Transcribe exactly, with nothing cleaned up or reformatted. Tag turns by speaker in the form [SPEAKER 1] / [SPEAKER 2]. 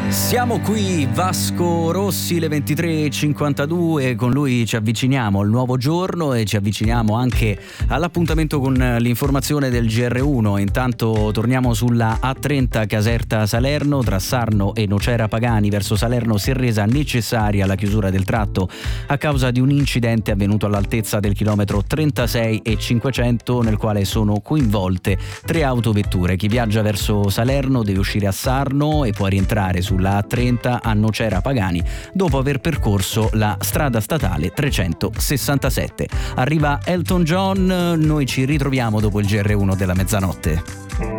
[SPEAKER 1] Siamo qui, Vasco Rossi, le ventitré e cinquantadue, con lui ci avviciniamo al nuovo giorno e ci avviciniamo anche all'appuntamento con l'informazione del G R uno. Intanto torniamo sulla A trenta Caserta Salerno, tra Sarno e Nocera Pagani verso Salerno si è resa necessaria la chiusura del tratto a causa di un incidente avvenuto all'altezza del chilometro trentasei e cinquecento, nel quale sono coinvolte tre autovetture. Chi viaggia verso Salerno deve uscire a Sarno e può rientrare sulla A trenta a Nocera Pagani dopo aver percorso la strada statale trecentosessantasette. Arriva Elton John, noi ci ritroviamo dopo il G R uno della mezzanotte.